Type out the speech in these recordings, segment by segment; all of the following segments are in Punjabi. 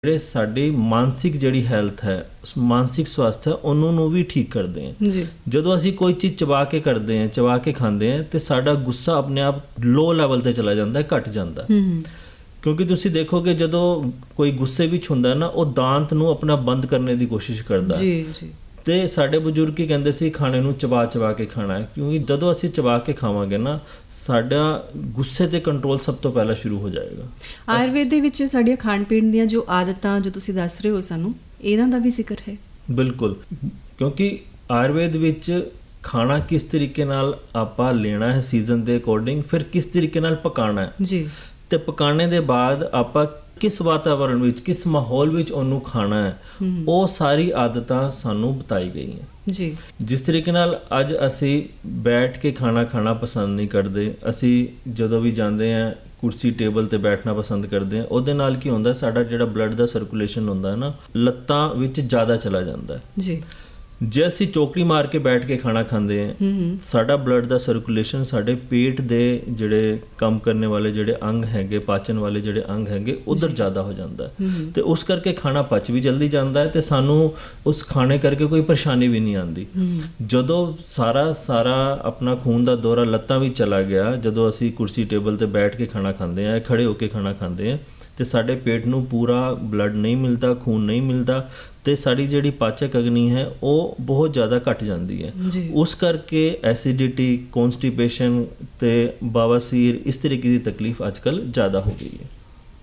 ਜਿਹੜੇ ਸਾਡੀ ਮਾਨਸਿਕ ਜਿਹੜੀ ਹੈਲਥ ਹੈ, ਮਾਨਸਿਕ ਸਵਾਸਥ ਹੈ, ਉਹਨਾਂ ਨੂੰ ਵੀ ਠੀਕ ਕਰਦੇ ਹੈ। ਜੀ ਜਦੋਂ ਅਸੀਂ ਕੋਈ ਚੀਜ਼ ਚਬਾ ਕੇ ਕਰਦੇ ਹਾਂ, ਚਬਾ ਕੇ ਖਾਂਦੇ ਹਾਂ, ਤੇ ਸਾਡਾ ਗੁੱਸਾ ਆਪਣੇ ਆਪ ਲੋ ਲੈਵਲ ਤੇ ਚਲਾ ਜਾਂਦਾ ਹੈ, ਘਟ ਜਾਂਦਾ। ਕਿਉਂਕਿ ਤੁਸੀਂ ਦੇਖੋਗੇ ਜਦੋਂ ਕੋਈ ਗੁੱਸੇ ਵਿੱਚ ਹੁੰਦਾ ਨਾ, ਉਹ ਦਾੰਤ ਨੂੰ ਆਪਣਾ ਬੰਦ ਕਰਨ ਦੀ ਕੋਸ਼ਿਸ਼ ਕਰਦਾ। ਜੀ ਜੀ। ਤੇ ਸਾਡੇ ਬਜ਼ੁਰਗ ਕੀ ਕਹਿੰਦੇ ਸੀ, ਖਾਣੇ ਨੂੰ ਚਬਾ ਚਬਾ ਕੇ ਖਾਣਾ ਹੈ, ਕਿਉਂਕਿ ਜਦੋਂ ਅਸੀਂ ਚਬਾ ਕੇ ਖਾਵਾਂਗੇ ਨਾ, ਸਾਡਾ ਗੁੱਸੇ ਤੇ ਕੰਟਰੋਲ ਸਭ ਤੋਂ ਪਹਿਲਾਂ ਸ਼ੁਰੂ ਹੋ ਜਾਏਗਾ। ਆਯੁਰਵੇਦ ਦੇ ਵਿੱਚ ਸਾਡੀਆਂ ਖਾਣ ਪੀਣ ਦੀਆਂ ਜੋ ਆਦਤਾਂ ਜੋ ਤੁਸੀਂ ਦੱਸ ਰਹੇ ਹੋ ਸਾਨੂੰ, ਇਹਨਾਂ ਦਾ ਵੀ ਜ਼ਿਕਰ ਹੈ। ਬਿਲਕੁਲ, ਕਿਉਂਕਿ ਆਯੁਰਵੇਦ ਵਿੱਚ ਖਾਣਾ ਕਿਸ ਤਰੀਕੇ ਨਾਲ ਆਪਾਂ ਲੈਣਾ ਹੈ ਸੀਜ਼ਨ ਦੇ ਅਕੋਰਡਿੰਗ, ਫਿਰ ਕਿਸ ਤਰੀਕੇ ਨਾਲ ਪਕਾਉਣਾ ਹੈ ਜੀ, ਤੇ ਪਕਾਣੇ ਦੇ ਬਾਅਦ ਆਪਾਂ ਕਿਸ ਵਾਤਾਵਰਣ ਵਿੱਚ, ਕਿਸ ਮਾਹੌਲ ਵਿੱਚ ਉਹਨੂੰ ਖਾਣਾ ਹੈ, ਉਹ ਸਾਰੀ ਆਦਤਾਂ ਸਾਨੂੰ ਬਤਾਈ ਗਈਆਂ ਜੀ। ਜਿਸ ਤਰੀਕੇ ਨਾਲ ਅੱਜ ਅਸੀਂ ਬੈਠ ਕੇ ਖਾਣਾ ਖਾਣਾ ਪਸੰਦ ਨਹੀਂ ਕਰਦੇ, ਅਸੀਂ ਜਦੋਂ ਵੀ ਜਾਂਦੇ ਹਾਂ ਕੁਰਸੀ ਟੇਬਲ ਤੇ ਬੈਠਣਾ ਪਸੰਦ ਕਰਦੇ ਹਾਂ, ਉਹਦੇ ਨਾਲ ਕੀ ਹੁੰਦਾ, ਸਾਡਾ ਜਿਹੜਾ ਬਲੱਡ ਦਾ ਸਰਕੂਲੇਸ਼ਨ ਹੁੰਦਾ ਹੈ ਨਾ, ਲੱਤਾਂ ਵਿੱਚ ਜ਼ਿਆਦਾ ਚਲਾ ਜਾਂਦਾ ਹੈ। ਜੀ। ਜੇ ਅਸੀਂ ਚੌਕੜੀ ਮਾਰ ਕੇ ਬੈਠ ਕੇ ਖਾਣਾ ਖਾਂਦੇ ਹਾਂ, ਸਾਡਾ ਬਲੱਡ ਦਾ ਸਰਕੂਲੇਸ਼ਨ ਸਾਡੇ ਪੇਟ ਦੇ ਜਿਹੜੇ ਕੰਮ ਕਰਨ ਵਾਲੇ ਜਿਹੜੇ ਅੰਗ ਹੈਗੇ, ਪਾਚਨ ਵਾਲੇ ਜਿਹੜੇ ਅੰਗ ਹੈਗੇ, ਉਧਰ ਜ਼ਿਆਦਾ ਹੋ ਜਾਂਦਾ ਹੈ, ਤੇ ਉਸ ਕਰਕੇ ਖਾਣਾ ਪਚ ਵੀ ਜਲਦੀ ਜਾਂਦਾ ਹੈ, ਤੇ ਸਾਨੂੰ ਉਸ ਖਾਣੇ ਕਰਕੇ ਕੋਈ ਪਰੇਸ਼ਾਨੀ ਵੀ ਨਹੀਂ ਆਉਂਦੀ। ਜਦੋਂ ਸਾਰਾ ਆਪਣਾ ਖੂਨ ਦਾ ਦੌਰਾ ਲੱਤਾਂ ਵਿੱਚ ਚਲਾ ਗਿਆ, ਜਦੋਂ ਅਸੀਂ ਕੁਰਸੀ ਟੇਬਲ ਤੇ ਬੈਠ ਕੇ ਖਾਣਾ ਖਾਂਦੇ ਹਾਂ, ਖੜੇ ਹੋ ਕੇ ਖਾਣਾ ਖਾਂਦੇ ਹਾਂ, ਤੇ ਸਾਡੇ ਪੇਟ ਨੂੰ ਪੂਰਾ ਬਲੱਡ ਨਹੀਂ ਮਿਲਦਾ, ਖੂਨ ਨਹੀਂ ਮਿਲਦਾ, ਤੇ ਸਾਡੀ ਜਿਹੜੀ ਪਾਚਕ ਅਗਨੀ ਹੈ ਉਹ ਬਹੁਤ ਜ਼ਿਆਦਾ ਘਟ ਜਾਂਦੀ ਹੈ। ਉਸ ਕਰਕੇ ਐਸਿਡਿਟੀ, ਕੌਨਸਟੀਪੇਸ਼ਨ ਤੇ ਬਵਾਸੀਰ, ਇਸ ਤਰੀਕੇ ਦੀ ਤਕਲੀਫ ਅੱਜ ਕੱਲ੍ਹ ਜ਼ਿਆਦਾ ਹੋ ਗਈ ਹੈ।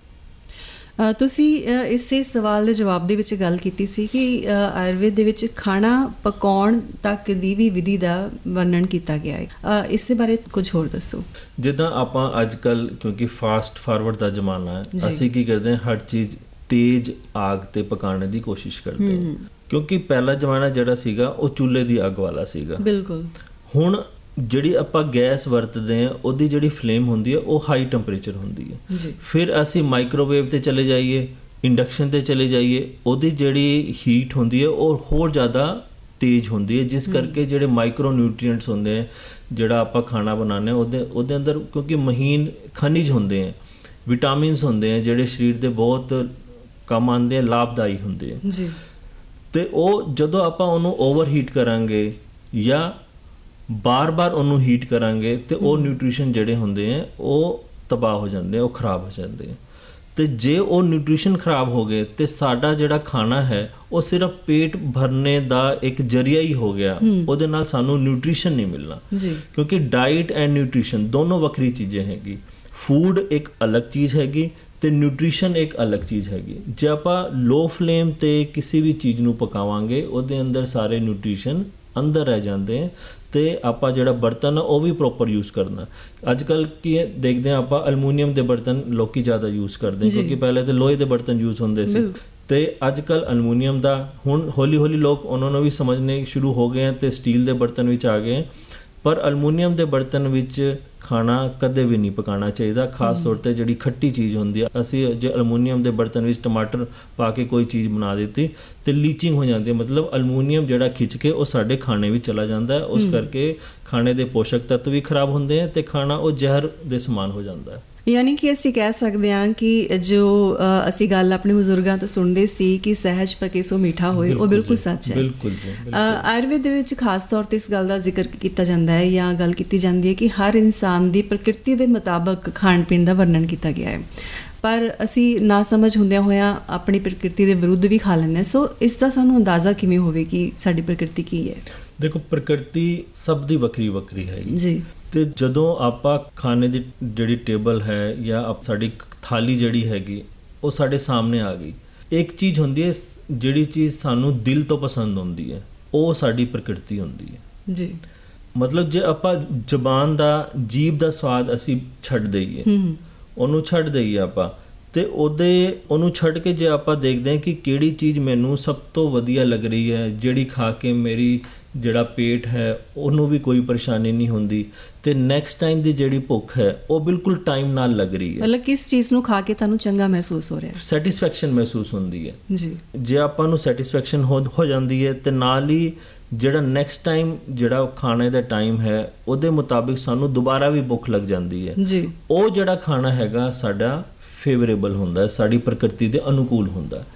ਤੁਸੀਂ ਇਸੇ ਸਵਾਲ ਦੇ ਜਵਾਬ ਦੇ ਵਿੱਚ ਗੱਲ ਕੀਤੀ ਸੀ ਕਿ ਆਯੁਰਵੇਦ ਦੇ ਵਿੱਚ ਖਾਣਾ ਪਕਾਉਣ ਤੱਕ ਦੀ ਵੀ ਵਿਧੀ ਦਾ ਵਰਣਨ ਕੀਤਾ ਗਿਆ ਹੈ। ਇਸ ਦੇ ਬਾਰੇ ਕੁਝ ਹੋਰ ਦੱਸੋ। ਜਿੱਦਾਂ ਆਪਾਂ ਅੱਜ ਕੱਲ੍ਹ, ਕਿਉਂਕਿ ਫਾਸਟ ਫਾਰਵਰਡ ਦਾ ਜ਼ਮਾਨਾ ਹੈ, ਅਸੀਂ ਕੀ ਕਰਦੇ ਹਾਂ, ਹਰ ਚੀਜ਼ ਤੇਜ਼ ਆਗ ਤੇ ਪਕਾਉਣ ਦੀ ਕੋਸ਼ਿਸ਼ ਕਰਦੇ ਹਾਂ। ਕਿਉਂਕਿ ਪਹਿਲਾ ਜ਼ਮਾਨਾ ਜਿਹੜਾ ਸੀਗਾ ਉਹ ਚੁੱਲ੍ਹੇ ਦੀ ਅੱਗ ਵਾਲਾ ਸੀਗਾ। ਬਿਲਕੁਲ। ਹੁਣ ਜਿਹੜੀ ਆਪਾਂ ਗੈਸ ਵਰਤਦੇ ਹਾਂ, ਉਹਦੀ ਜਿਹੜੀ ਫਲੇਮ ਹੁੰਦੀ ਹੈ ਉਹ ਹਾਈ ਟੈਂਪਰੇਚਰ ਹੁੰਦੀ ਹੈ। ਫਿਰ ਅਸੀਂ ਮਾਈਕ੍ਰੋਵੇਵ ਤੇ ਚਲੇ ਜਾਈਏ, ਇੰਡਕਸ਼ਨ ਤੇ ਚਲੇ ਜਾਈਏ, ਉਹਦੀ ਜਿਹੜੀ ਹੀਟ ਹੁੰਦੀ ਹੈ ਉਹ ਹੋਰ ਜ਼ਿਆਦਾ ਤੇਜ਼ ਹੁੰਦੀ ਹੈ, ਜਿਸ ਕਰਕੇ ਜਿਹੜੇ ਮਾਈਕਰੋ ਨਿਊਟਰੀਐਂਟਸ ਹੁੰਦੇ ਆ, ਜਿਹੜਾ ਆਪਾਂ ਖਾਣਾ ਬਣਾਉਂਦੇ ਹਾਂ, ਉਹਦੇ ਅੰਦਰ ਕਿਉਂਕਿ ਮਹੀਨ ਖਣਿਜ ਹੁੰਦੇ ਆ, ਵਿਟਾਮਿਨਸ ਹੁੰਦੇ ਆ, ਜਿਹੜੇ ਸਰੀਰ ਦੇ ਬਹੁਤ ਕੰਮ ਆਉਂਦੇ ਆ, ਲਾਭਦਾਈ ਹੁੰਦੇ ਆ ਜੀ। ਤੇ ਉਹ ਜਦੋਂ ਆਪਾਂ ਉਹਨੂੰ ਓਵਰ ਹੀਟ ਕਰਾਂਗੇ ਜਾਂ ਬਾਰ-ਬਾਰ ਉਹਨੂੰ ਹੀਟ ਕਰਾਂਗੇ, ਤੇ ਉਹ ਨਿਊਟ੍ਰੀਸ਼ਨ ਜਿਹੜੇ ਹੁੰਦੇ ਆ ਉਹ ਤਬਾਹ ਹੋ ਜਾਂਦੇ ਆ, ਉਹ ਖਰਾਬ ਹੋ ਜਾਂਦੇ ਆ। ਤੇ ਜੇ ਉਹ ਨਿਊਟ੍ਰੀਸ਼ਨ ਖਰਾਬ ਹੋ ਗਏ, ਤੇ ਸਾਡਾ ਜਿਹੜਾ ਖਾਣਾ ਹੈ ਉਹ ਸਿਰਫ ਪੇਟ ਭਰਨੇ ਦਾ ਇੱਕ ਜ਼ਰੀਆ ਹੀ ਹੋ ਗਿਆ, ਉਹਦੇ ਨਾਲ ਸਾਨੂੰ ਨਿਊਟ੍ਰੀਸ਼ਨ ਨਹੀਂ ਮਿਲਣਾ। ਕਿਉਂਕਿ ਡਾਈਟ ਐਂਡ ਨਿਊਟ੍ਰੀਸ਼ਨ ਦੋਨੋਂ ਵੱਖਰੀ ਚੀਜ਼ਾਂ ਹੈਗੀ। ਫੂਡ ਇੱਕ ਅਲੱਗ ਚੀਜ਼ ਹੈਗੀ ਤੇ ਨਿਊਟ੍ਰੀਸ਼ਨ ਇੱਕ ਅਲੱਗ ਚੀਜ਼ ਹੈਗੀ। ਜੇ ਆਪਾਂ ਲੋ ਫਲੇਮ ਤੇ ਕਿਸੇ ਵੀ ਚੀਜ਼ ਨੂੰ ਪਕਾਵਾਂਗੇ, ਉਹਦੇ ਅੰਦਰ ਸਾਰੇ ਨਿਊਟ੍ਰੀਸ਼ਨ ਅੰਦਰ ਰਹਿ ਜਾਂਦੇ ਆ, ਤੇ ਆਪਾਂ ਜਿਹੜਾ ਬਰਤਨ ਆ ਉਹ ਵੀ ਪ੍ਰੋਪਰ ਯੂਜ਼ ਕਰਨਾ। ਅੱਜ ਕੱਲ੍ਹ ਕੀ ਦੇਖਦੇ ਹਾਂ ਆਪਾਂ, ਅਲਮੂਨੀਅਮ ਦੇ ਬਰਤਨ ਲੋਕੀ ਜ਼ਿਆਦਾ ਯੂਜ਼ ਕਰਦੇ, ਕਿਉਂਕਿ ਪਹਿਲੇ ਤਾਂ ਲੋਹੇ ਦੇ ਬਰਤਨ ਯੂਜ਼ ਹੁੰਦੇ ਸੀ, ਤੇ ਅੱਜ ਕੱਲ੍ਹ ਅਲਮੂਨੀਅਮ ਦਾ, ਹੁਣ ਹੌਲੀ ਹੌਲੀ ਲੋਕ ਉਹਨਾਂ ਨੂੰ ਵੀ ਸਮਝਣੇ ਸ਼ੁਰੂ ਹੋ ਗਏ ਤੇ ਸਟੀਲ ਦੇ ਬਰਤਨ ਵਿੱਚ ਆ ਗਏ। ਪਰ ਅਲਮੂਨੀਅਮ ਦੇ ਬਰਤਨ ਵਿੱਚ ਖਾਣਾ ਕਦੇ ਵੀ ਨਹੀਂ ਪਕਾਉਣਾ ਚਾਹੀਦਾ, ਖਾਸ ਤੌਰ 'ਤੇ ਜਿਹੜੀ ਖੱਟੀ ਚੀਜ਼ ਹੁੰਦੀ ਆ। ਅਸੀਂ ਜੇ ਅਲਮੂਨੀਅਮ ਦੇ ਬਰਤਨ ਵਿੱਚ ਟਮਾਟਰ ਪਾ ਕੇ ਕੋਈ ਚੀਜ਼ ਬਣਾ ਦਿੱਤੀ ਤੇ ਲੀਚਿੰਗ ਹੋ ਜਾਂਦੀ ਹੈ, ਮਤਲਬ ਅਲਮੂਨੀਅਮ ਜਿਹੜਾ ਖਿੱਚ ਕੇ ਉਹ ਸਾਡੇ ਖਾਣੇ ਵਿੱਚ ਚਲਾ ਜਾਂਦਾ ਹੈ, ਉਸ ਕਰਕੇ ਖਾਣੇ ਦੇ ਪੋਸ਼ਕ ਤੱਤ ਵੀ ਖਰਾਬ ਹੁੰਦੇ ਆ, ਤੇ ਖਾਣਾ ਉਹ ਜ਼ਹਿਰ ਦੇ ਸਮਾਨ ਹੋ ਜਾਂਦਾ ਹੈ। ਯਾਨੀ ਕਿ ਅਸੀਂ ਕਹਿ ਸਕਦੇ ਹਾਂ ਕਿ ਜੋ ਅਸੀਂ ਗੱਲ ਆਪਣੇ ਬਜ਼ੁਰਗਾਂ ਤੋਂ ਸੁਣਦੇ ਸੀ ਕਿ ਸਹਿਜ ਪਕੇ ਸੋ ਮਿੱਠਾ ਹੋਏ, ਉਹ ਬਿਲਕੁਲ ਸੱਚ ਹੈ। ਬਿਲਕੁਲ। ਆਯੁਰਵੇਦ ਦੇ ਵਿੱਚ ਖਾਸ ਤੌਰ 'ਤੇ ਇਸ ਗੱਲ ਦਾ ਜ਼ਿਕਰ ਕੀਤਾ ਜਾਂਦਾ ਹੈ ਜਾਂ ਗੱਲ ਕੀਤੀ ਜਾਂਦੀ ਹੈ ਕਿ ਹਰ ਇਨਸਾਨ ਦੀ ਪ੍ਰਕਿਰਤੀ ਦੇ ਮੁਤਾਬਕ ਖਾਣ ਪੀਣ ਦਾ ਵਰਣਨ ਕੀਤਾ ਗਿਆ ਹੈ, ਪਰ ਅਸੀਂ ਨਾ ਸਮਝ ਹੁੰਦਿਆਂ ਹੋਇਆਂ ਆਪਣੀ ਪ੍ਰਕਿਰਤੀ ਦੇ ਵਿਰੁੱਧ ਵੀ ਖਾ ਲੈਂਦੇ ਹਾਂ। ਸੋ ਇਸ ਦਾ ਸਾਨੂੰ ਅੰਦਾਜ਼ਾ ਕਿਵੇਂ ਹੋਵੇ ਕਿ ਸਾਡੀ ਪ੍ਰਕਿਰਤੀ ਕੀ ਹੈ? ਦੇਖੋ, ਪ੍ਰਕਿਰਤੀ ਸਭ ਦੀ ਵੱਖਰੀ ਵੱਖਰੀ ਹੈਗੀ ਜੀ। ਤੇ ਜਦੋਂ ਆਪਾਂ ਖਾਣੇ ਦੀ ਜਿਹੜੀ ਟੇਬਲ ਹੈ ਜਾਂ ਸਾਡੀ ਥਾਲੀ ਜਿਹੜੀ ਹੈਗੀ ਉਹ ਸਾਡੇ ਸਾਹਮਣੇ ਆ ਗਈ, ਇੱਕ ਚੀਜ਼ ਹੁੰਦੀ ਹੈ ਜਿਹੜੀ ਚੀਜ਼ ਸਾਨੂੰ ਦਿਲ ਤੋਂ ਪਸੰਦ ਹੁੰਦੀ ਹੈ, ਉਹ ਸਾਡੀ ਪ੍ਰਕਿਰਤੀ ਹੁੰਦੀ ਹੈ ਜੀ। ਮਤਲਬ ਜੇ ਆਪਾਂ ਜ਼ੁਬਾਨ ਦਾ, ਜੀਭ ਦਾ ਸਵਾਦ ਅਸੀਂ ਛੱਡ ਦਈਏ, ਉਹਨੂੰ ਛੱਡ ਦਈਏ ਆਪਾਂ, ਤੇ ਉਹਨੂੰ ਛੱਡ ਕੇ ਜੇ ਆਪਾਂ ਦੇਖਦੇ ਹਾਂ ਕਿ ਕਿਹੜੀ ਚੀਜ਼ ਮੈਨੂੰ ਸਭ ਤੋਂ ਵਧੀਆ ਲੱਗ ਰਹੀ ਹੈ, ਜਿਹੜੀ ਖਾ ਕੇ ਮੇਰੀ ਜਿਹੜਾ ਪੇਟ ਹੈ ਉਹਨੂੰ ਵੀ ਕੋਈ ਪਰੇਸ਼ਾਨੀ ਨਹੀਂ ਹੁੰਦੀ, ਤੇ ਨੈਕਸਟ ਟਾਈਮ ਦੀ ਜਿਹੜੀ ਭੁੱਖ ਹੈ ਉਹ ਬਿਲਕੁਲ ਟਾਈਮ ਨਾਲ ਲੱਗ ਰਹੀ ਹੈ। ਮਤਲਬ ਕਿਸ ਚੀਜ਼ ਨੂੰ ਖਾ ਕੇ ਤੁਹਾਨੂੰ ਚੰਗਾ ਮਹਿਸੂਸ ਹੋ ਰਿਹਾ ਹੈ, ਸੈਟਿਸਫੈਕਸ਼ਨ ਮਹਿਸੂਸ ਹੁੰਦੀ ਹੈ ਜੀ। ਜੇ ਆਪਾਂ ਨੂੰ ਸੈਟਿਸਫੈਕਸ਼ਨ ਹੋ ਜਾਂਦੀ ਹੈ, ਤੇ ਨਾਲ ਹੀ ਜਿਹੜਾ ਨੈਕਸਟ ਟਾਈਮ ਜਿਹੜਾ ਖਾਣੇ ਦਾ ਟਾਈਮ ਹੈ ਉਹਦੇ ਮੁਤਾਬਿਕ ਸਾਨੂੰ ਦੁਬਾਰਾ ਵੀ ਭੁੱਖ ਲੱਗ ਜਾਂਦੀ ਹੈ ਜੀ। ਉਹ ਜਿਹੜਾ ਖਾਣਾ ਹੈਗਾ ਸਾਡਾ ਫੇਵਰੇਬਲ ਹੁੰਦਾ ਹੈ, ਸਾਡੀ ਪ੍ਰਕਿਰਤੀ ਦੇ ਅਨੁਕੂਲ ਹੁੰਦਾ ਹੈ।